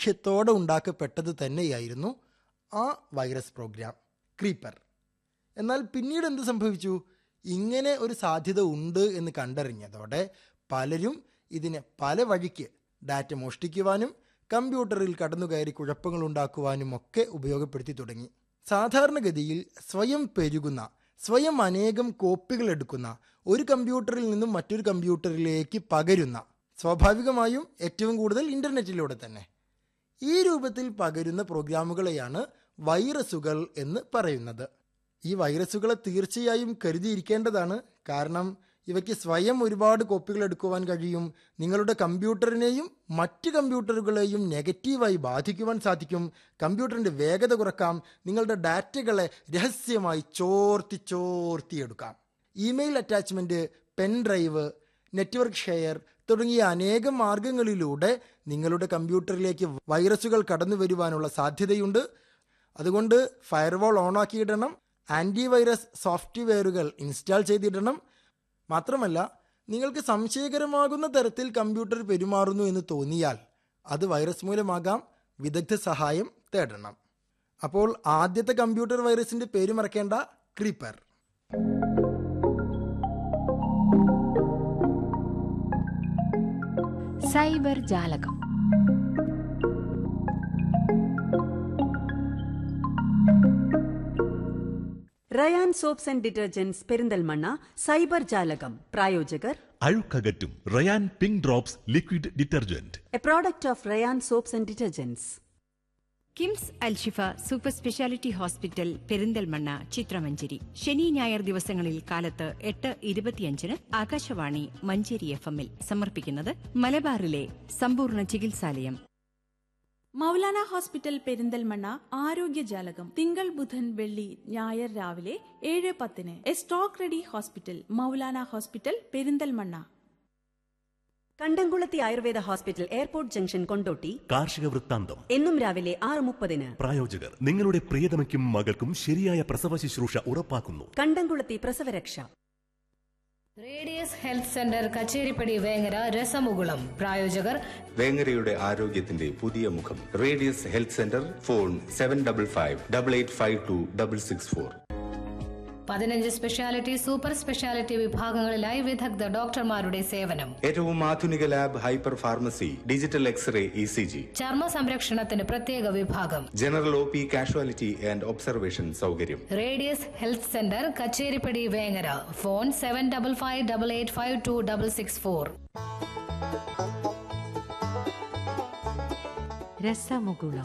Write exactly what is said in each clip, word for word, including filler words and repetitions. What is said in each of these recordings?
ലക്ഷ്യത്തോടെ ഉണ്ടാക്കപ്പെട്ടത് തന്നെയായിരുന്നു ആ വൈറസ് പ്രോഗ്രാം ക്രീപ്പർ. എന്നാൽ പിന്നീട് എന്ത് സംഭവിച്ചു? ഇങ്ങനെ ഒരു സാധ്യത ഉണ്ട് എന്ന് കണ്ടറിഞ്ഞതോടെ പലരും ഇതിനെ പല വഴിക്ക് ഡാറ്റ മോഷ്ടിക്കുവാനും കമ്പ്യൂട്ടറിൽ കടന്നുകയറി കുഴപ്പങ്ങൾ ഉണ്ടാക്കുവാനും ഒക്കെ ഉപയോഗപ്പെടുത്തി തുടങ്ങി. സാധാരണഗതിയിൽ സ്വയം പെരുകുന്ന, സ്വയം അനേകം കോപ്പികൾ എടുക്കുന്ന, ഒരു കമ്പ്യൂട്ടറിൽ നിന്നും മറ്റൊരു കമ്പ്യൂട്ടറിലേക്ക് പകരുന്ന, സ്വാഭാവികമായും ഏറ്റവും കൂടുതൽ ഇൻ്റർനെറ്റിലൂടെ തന്നെ ഈ രൂപത്തിൽ പകരുന്ന പ്രോഗ്രാമുകളെയാണ് വൈറസുകൾ എന്ന് പറയുന്നത്. ഈ വൈറസുകളെ തീർച്ചയായും കരുതിയിരിക്കേണ്ടതാണ്. കാരണം ഇവയ്ക്ക് സ്വയം ഒരുപാട് കോപ്പികൾ എടുക്കുവാൻ കഴിയും. നിങ്ങളുടെ കമ്പ്യൂട്ടറിനെയും മറ്റ് കമ്പ്യൂട്ടറുകളെയും നെഗറ്റീവായി ബാധിക്കുവാൻ സാധിക്കും. കമ്പ്യൂട്ടറിൻ്റെ വേഗത കുറക്കാം. നിങ്ങളുടെ ഡാറ്റകളെ രഹസ്യമായി ചോർത്തി ചോർത്തിയെടുക്കാം. Email attachment, pen drive, network share തുടങ്ങിയ അനേകം മാർഗങ്ങളിലൂടെ നിങ്ങളുടെ കമ്പ്യൂട്ടറിലേക്ക് വൈറസുകൾ കടന്നു വരുവാനുള്ള സാധ്യതയുണ്ട്. അതുകൊണ്ട് ഫയർവാൾ ഓണാക്കിയിടണം, ആൻറ്റിവൈറസ് സോഫ്റ്റ്വെയറുകൾ ഇൻസ്റ്റാൾ ചെയ്തിടണം. മാത്രമല്ല, നിങ്ങൾക്ക് സംശയകരമാകുന്ന തരത്തിൽ കമ്പ്യൂട്ടർ പെരുമാറുന്നു എന്ന് തോന്നിയാൽ അത് വൈറസ് മൂലമാകാം. വിദഗ്ധ സഹായം തേടണം. അപ്പോൾ ആദ്യത്തെ കമ്പ്യൂട്ടർ വൈറസിൻ്റെ പേര് മറക്കേണ്ട, ക്രീപ്പർ. സൈബർ ജാലകം. Ryan soaps and detergents Perinthalmanna cyber ജാലകം. പ്രായോജകർ അഴുക്കകറ്റും Ryan pink drops liquid detergent, A product of Ryan soaps and detergents. KIMS Alshifa super speciality hospital Perinthalmanna ചിത്രമഞ്ചേരി. ശനി ഞായർ ദിവസങ്ങളിൽ കാലത്ത് എട്ട് ഇരുപത്തിയഞ്ചിന് ആകാശവാണി മഞ്ചേരി എഫ് എമ്മിൽ സമർപ്പിക്കുന്നത് മലബാറിലെ സമ്പൂർണ്ണ ചികിത്സാലയം. മൗലാന ഹോസ്പിറ്റൽ പെരിന്തൽമണ്ണ ആരോഗ്യജാലകം. തിങ്കൾ, ബുധൻ, വെള്ളി, ഞായർ രാവിലെ ഏഴ് പത്തിന്. A stock ready hospital, Maulana hospital Perinthalmanna. കണ്ടംകുളത്തി Ayurveda hospital, airport junction, Kondotty. കാർഷിക വൃത്താന്തം എന്നും രാവിലെ ആറ് മുപ്പതിന്. പ്രായോജകർ നിങ്ങളുടെ പ്രിയതമയ്ക്കും മകൾക്കും ശരിയായ പ്രസവ ശുശ്രൂഷ ഉറപ്പാക്കുന്നു. കണ്ടംകുളത്തി പ്രസവരക്ഷ. Radius health centre Kacheripadi Vengara രസമുകുളം. പ്രായോജകർ വേങ്ങരയുടെ ആരോഗ്യത്തിന്റെ പുതിയ മുഖം. Radius health centre. Phone seven double five double eight five to double six four. പതിനഞ്ച് സ്പെഷ്യാലിറ്റി, സൂപ്പർ സ്പെഷ്യാലിറ്റി വിഭാഗങ്ങളിലായി വിദഗ്ധ ഡോക്ടർമാരുടെ സേവനം. ഏറ്റവും ആധുനിക lab, hyper pharmacy, digital x-ray, E C G. ചർമ്മ സംരക്ഷണത്തിന് പ്രത്യേക വിഭാഗം. General O P, casualty and observation സൗകര്യം. Radius health centre Kacheripadi Vengara. Phone seven double five double eight five to double six four. രസമുകുളം.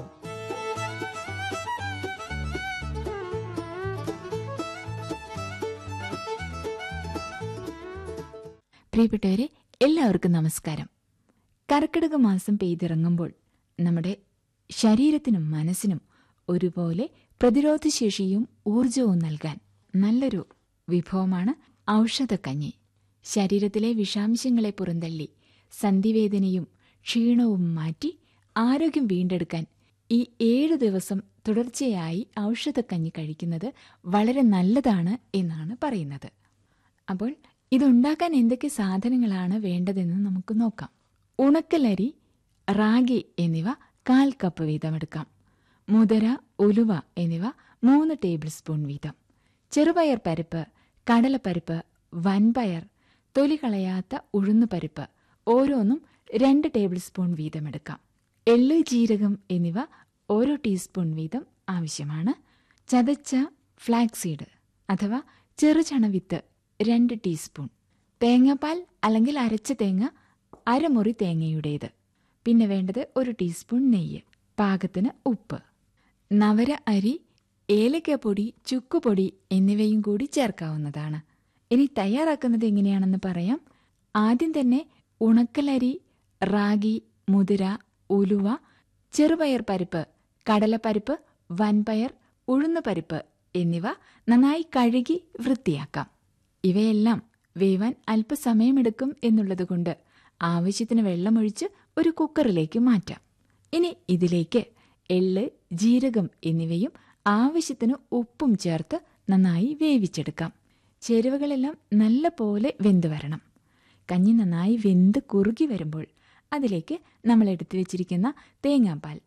പ്രിയപ്പെട്ടവരെ, എല്ലാവർക്കും നമസ്കാരം. കർക്കിടക മാസം പെയ്തിറങ്ങുമ്പോൾ നമ്മുടെ ശരീരത്തിനും മനസ്സിനും ഒരുപോലെ പ്രതിരോധശേഷിയും ഊർജവും നൽകാൻ നല്ലൊരു വിഭവമാണ് ഔഷധക്കഞ്ഞി. ശരീരത്തിലെ വിഷാംശങ്ങളെ പുറന്തള്ളി സന്ധിവേദനയും ക്ഷീണവും മാറ്റി ആരോഗ്യം വീണ്ടെടുക്കാൻ ഈ ഏഴു ദിവസം തുടർച്ചയായി ഔഷധക്കഞ്ഞി കഴിക്കുന്നത് വളരെ നല്ലതാണ് എന്നാണ് പറയുന്നത്. അപ്പോൾ ഇതുണ്ടാക്കാൻ എന്തൊക്കെ സാധനങ്ങളാണ് വേണ്ടതെന്ന് നമുക്ക് നോക്കാം. ഉണക്കലരി, റാഗി എന്നിവ കാൽ കപ്പ് വീതമെടുക്കാം. മുതിര, ഉലുവ എന്നിവ മൂന്ന് ടേബിൾ സ്പൂൺ വീതം. ചെറുപയർ പരിപ്പ്, കടലപ്പരിപ്പ്, വൻപയർ, തൊലി കളയാത്ത ഉഴുന്നുപരിപ്പ് ഓരോന്നും രണ്ട് ടേബിൾ സ്പൂൺ വീതമെടുക്കാം. എള്ള്, ജീരകം എന്നിവ ഓരോ ടീസ്പൂൺ വീതം ആവശ്യമാണ്. ചതച്ച ഫ്ലാക്സീഡ് അഥവാ ചെറുചണവിത്ത് രണ്ട് ടീസ്പൂൺ. തേങ്ങാപ്പാൽ അല്ലെങ്കിൽ അരച്ച തേങ്ങ അരമുറി തേങ്ങയുടേത്. പിന്നെ വേണ്ടത് ഒരു ടീസ്പൂൺ നെയ്യ്, പാകത്തിന് ഉപ്പ്, നവര അരി, ഏലക്കപ്പൊടി, ചുക്കുപൊടി എന്നിവയും കൂടി ചേർക്കാവുന്നതാണ്. ഇനി തയ്യാറാക്കുന്നത് എങ്ങനെയാണെന്ന് പറയാം. ആദ്യം തന്നെ ഉണക്കലരി, റാഗി, മുതിര, ഉലുവ, ചെറുപയർ പരിപ്പ്, കടലപ്പരിപ്പ്, വൻപയർ, ഉഴുന്നുപരിപ്പ് എന്നിവ നന്നായി കഴുകി വൃത്തിയാക്കാം. ഇവയെല്ലാം വേവാൻ അല്പസമയമെടുക്കും എന്നുള്ളതുകൊണ്ട് ആവശ്യത്തിന് വെള്ളമൊഴിച്ച് ഒരു കുക്കറിലേക്ക് മാറ്റാം. ഇനി ഇതിലേക്ക് എള്ള്, ജീരകം എന്നിവയും ആവശ്യത്തിന് ഉപ്പും ചേർത്ത് നന്നായി വേവിച്ചെടുക്കാം. ചേരുവകളെല്ലാം നല്ല പോലെ വെന്ത് വരണം. കഞ്ഞി നന്നായി വെന്ത് കുറുകി വരുമ്പോൾ അതിലേക്ക് നമ്മൾ എടുത്തു വെച്ചിരിക്കുന്ന തേങ്ങാപ്പാൽ